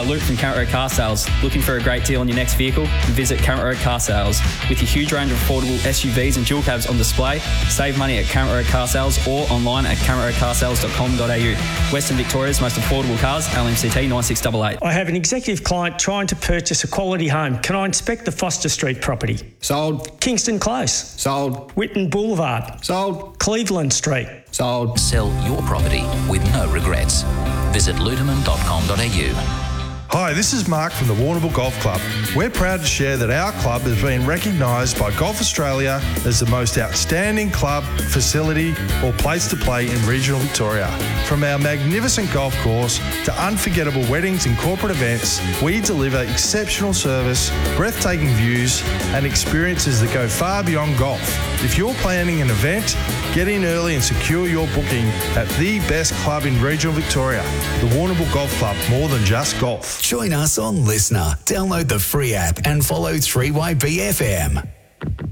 Luke from Current Road Car Sales. Looking for a great deal on your next vehicle? Visit Current Road Car Sales. With your huge range of affordable SUVs and dual cabs on display, save money at Current Road Car Sales or online at currentroadcarsales.com.au. Western Victoria's most affordable cars, LMCT 9688. I have an executive client trying to purchase a quality home. Can I inspect the Foster Street property? Sold. Kingston Close? Sold. Whitten Boulevard? Sold. Cleveland Street? Sold. Sell your property with no regrets. Visit luterman.com.au. Hi, this is Mark from the Warrnambool Golf Club. We're proud to share that our club has been recognised by Golf Australia as the most outstanding club, facility or place to play in regional Victoria. From our magnificent golf course to unforgettable weddings and corporate events, we deliver exceptional service, breathtaking views and experiences that go far beyond golf. If you're planning an event, get in early and secure your booking at the best club in regional Victoria, the Warrnambool Golf Club, more than just golf. Join us on Listener. Download the free app and follow 3YBFM.